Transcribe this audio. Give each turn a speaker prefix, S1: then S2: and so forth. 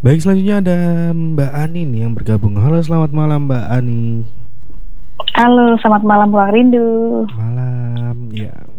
S1: Baik, selanjutnya ada Mbak Ani nih yang bergabung. Halo, selamat malam Mbak Ani.
S2: Halo, selamat malam Bang Rindu.
S1: Malam, ya.